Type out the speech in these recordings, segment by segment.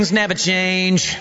Things never change.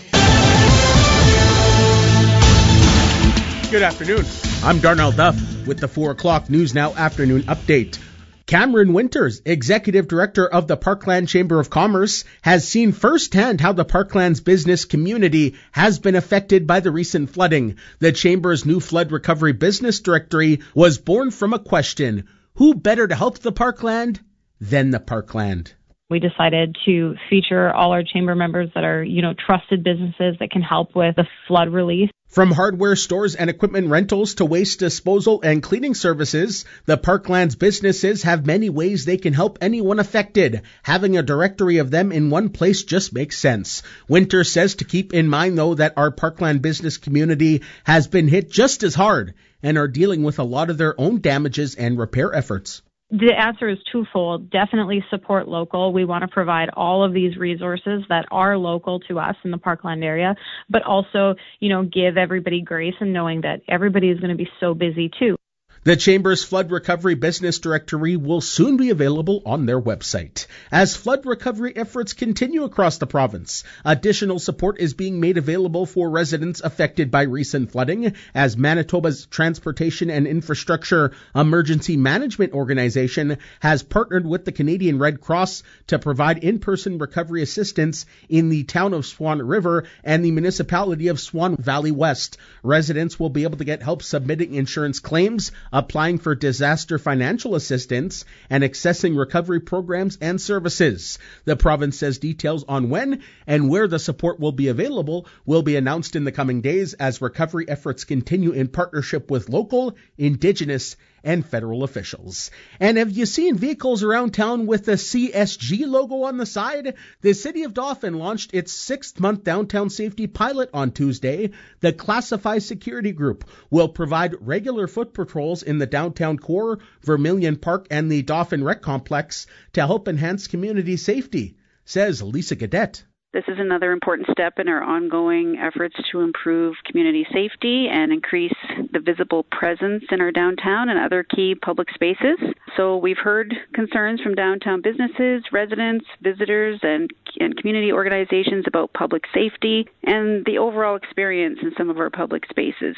Good afternoon. I'm Darnell Duff with the 4 o'clock News Now afternoon update. Cameron Winters, Executive Director of the Parkland Chamber of Commerce, has seen firsthand how the Parkland's business community has been affected by the recent flooding. The Chamber's new flood recovery business directory was born from a question: who better to help the Parkland than the Parkland? We decided to feature all our chamber members that are, trusted businesses that can help with the flood relief. From hardware stores and equipment rentals to waste disposal and cleaning services, the Parkland's businesses have many ways they can help anyone affected. Having a directory of them in one place just makes sense. Winter says to keep in mind, though, that our Parkland business community has been hit just as hard and are dealing with a lot of their own damages and repair efforts. The answer is twofold. Definitely support local. We want to provide all of these resources that are local to us in the Parkland area, but also, give everybody grace and knowing that everybody is going to be so busy too. The Chamber's Flood Recovery Business Directory will soon be available on their website. As flood recovery efforts continue across the province, additional support is being made available for residents affected by recent flooding, as Manitoba's Transportation and Infrastructure Emergency Management Organization has partnered with the Canadian Red Cross to provide in-person recovery assistance in the town of Swan River and the municipality of Swan Valley West. Residents will be able to get help submitting insurance claims, applying for disaster financial assistance, and accessing recovery programs and services. The province says details on when and where the support will be available will be announced in the coming days as recovery efforts continue in partnership with local, Indigenous, and federal officials. And have you seen vehicles around town with the CSG logo on the side? The City of Dauphin launched its 6th-month downtown safety pilot on Tuesday. The Classify Security Group will provide regular foot patrols in the downtown core, Vermilion Park, and the Dauphin Rec Complex to help enhance community safety, says Lisa Gadet. This is another important step in our ongoing efforts to improve community safety and increase the visible presence in our downtown and other key public spaces. So we've heard concerns from downtown businesses, residents, visitors, and community organizations about public safety and the overall experience in some of our public spaces.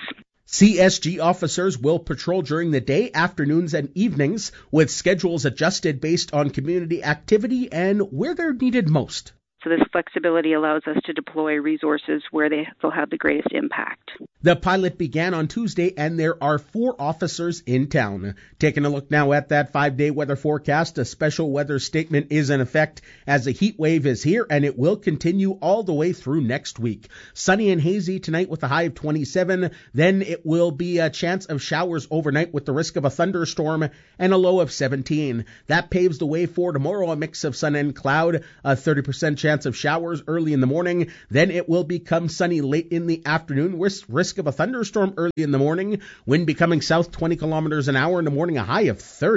CSG officers will patrol during the day, afternoons, and evenings, with schedules adjusted based on community activity and where they're needed most. So this flexibility allows us to deploy resources where they'll have the greatest impact. The pilot began on Tuesday, and there are 4 officers in town. Taking a look now at that 5-day weather forecast, a special weather statement is in effect as a heat wave is here, and it will continue all the way through next week. Sunny and hazy tonight with a high of 27. Then it will be a chance of showers overnight with the risk of a thunderstorm and a low of 17. That paves the way for tomorrow, a mix of sun and cloud, a 30% chance of showers early in the morning. Then it will become sunny late in the afternoon with risk of a thunderstorm early in the morning. Wind becoming south 20 kilometers an hour in the morning, a high of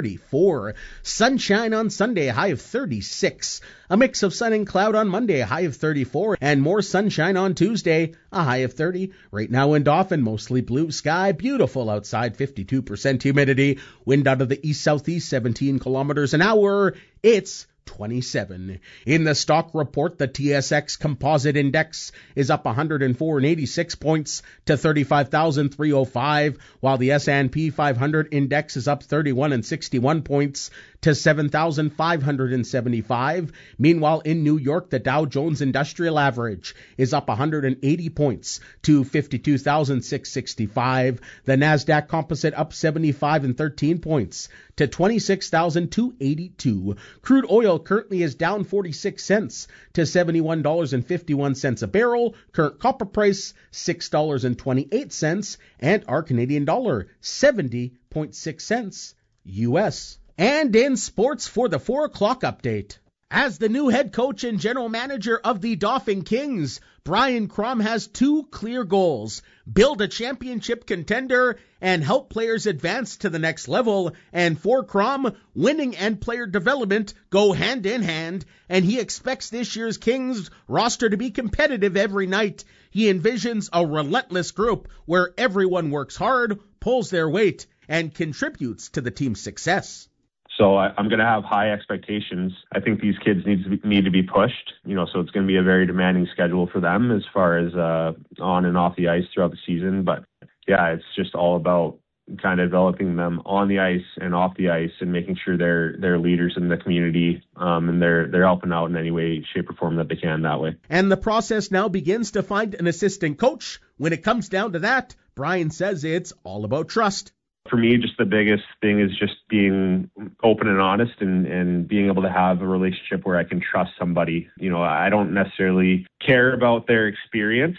34. Sunshine on Sunday, a high of 36. A mix of sun and cloud on Monday, a high of 34. And more sunshine on Tuesday, a high of 30. Right now in Dauphin, mostly blue sky, beautiful outside, 52% humidity. Wind out of the east-southeast, 17 kilometers an hour. It's 27. In the stock report, the TSX Composite Index is up 104.86 points to 35,305, while the S&P 500 Index is up 31.61 points to 7,575. Meanwhile, in New York, the Dow Jones Industrial Average is up 180 points to 52,665. The Nasdaq Composite up 75.13 points to 26,282. Crude oil currently is down 46 cents to $71.51 a barrel. Current copper price $6.28, and our Canadian dollar 70.6 cents US. And in sports for the 4 o'clock update. As the new head coach and general manager of the Dauphin Kings, Brian Crum has 2 clear goals: build a championship contender and help players advance to the next level. And for Crum, winning and player development go hand in hand, and he expects this year's Kings roster to be competitive every night. He envisions a relentless group where everyone works hard, pulls their weight, and contributes to the team's success. So I'm going to have high expectations. I think these kids need to be pushed, so it's going to be a very demanding schedule for them as far as on and off the ice throughout the season. But yeah, it's just all about kind of developing them on the ice and off the ice and making sure they're leaders in the community, and they're helping out in any way, shape, or form that they can that way. And the process now begins to find an assistant coach. When it comes down to that, Brian says it's all about trust. For me, just the biggest thing is just being open and honest and being able to have a relationship where I can trust somebody. I don't necessarily care about their experience,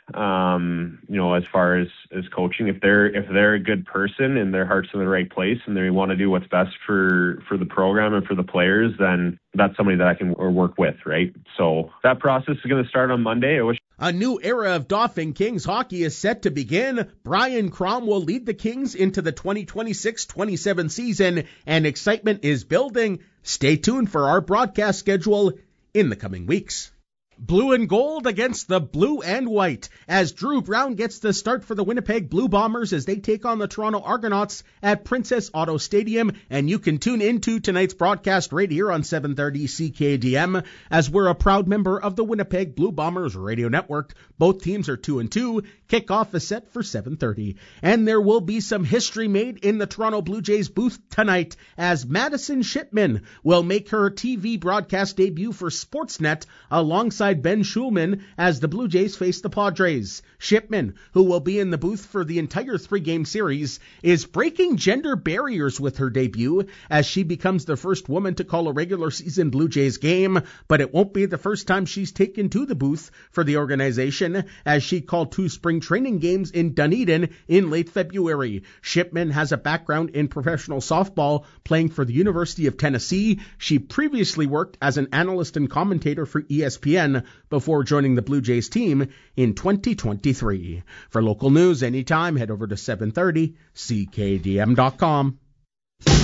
as far as coaching. If they're a good person and their heart's in the right place and they want to do what's best for the program and for the players, then that's somebody that I can work with, right? So that process is going to start on Monday. A new era of Dauphin Kings hockey is set to begin. Brian Crom will lead the Kings into the 2026-27 season, and excitement is building. Stay tuned for our broadcast schedule in the coming weeks. Blue and gold against the blue and white as Drew Brown gets the start for the Winnipeg Blue Bombers as they take on the Toronto Argonauts at Princess Auto Stadium. And you can tune into tonight's broadcast right here on 730 CKDM as we're a proud member of the Winnipeg Blue Bombers radio network. Both teams are 2-2. Kickoff is set for 7:30. And there will be some history made in the Toronto Blue Jays booth tonight as Madison Shipman will make her TV broadcast debut for Sportsnet alongside Ben Schulman as the Blue Jays face the Padres. Shipman, who will be in the booth for the entire 3-game series, is breaking gender barriers with her debut as she becomes the first woman to call a regular season Blue Jays game, but it won't be the first time she's taken to the booth for the organization as she called 2 spring training games in Dunedin in late February. Shipman has a background in professional softball, playing for the University of Tennessee. She previously worked as an analyst and commentator for ESPN before joining the Blue Jays team in 2023. For local news anytime, head over to 730CKDM.com.